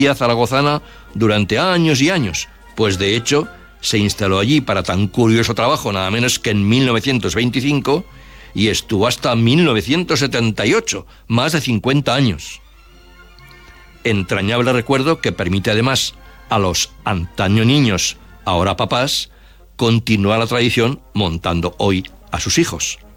zaragozana durante años y años, pues de hecho se instaló allí para tan curioso trabajo nada menos que en 1925 y estuvo hasta 1978, más de 50 años. Entrañable recuerdo que permite además a los antaño niños, ahora papás, continuar la tradición montando hoy a sus hijos.